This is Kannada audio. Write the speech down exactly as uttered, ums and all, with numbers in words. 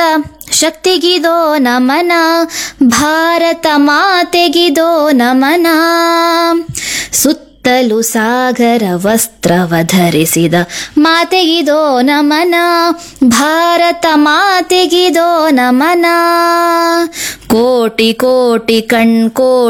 ಶಕ್ತಿಗಿದೋ ನಮನ, ಭಾರತ ಮಾತೆಗಿದೋ ನಮನ. ಸುತ್ತಲೂ ಸಾಗರ ವಸ್ತ್ರವ ಧರಿಸಿದ ಮಾತೆಗಿದೋ ನಮನ, ಭಾರತ ಮಾತೆಗಿದೋ ನಮನ. ಕೋಟಿ ಕೋಟಿ ಕಣ್ಕೋ